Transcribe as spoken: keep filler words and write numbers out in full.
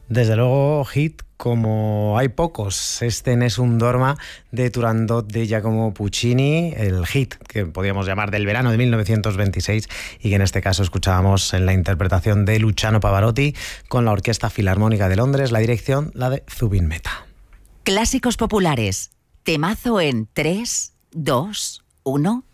Desde luego, hit como hay pocos. Este Nessun Dorma de Turandot de Giacomo Puccini, el hit que podríamos llamar del verano de mil novecientos veintiséis y que en este caso escuchábamos en la interpretación de Luciano Pavarotti con la Orquesta Filarmónica de Londres, la dirección la de Zubin Mehta. Clásicos populares, temazo en tres, dos, uno...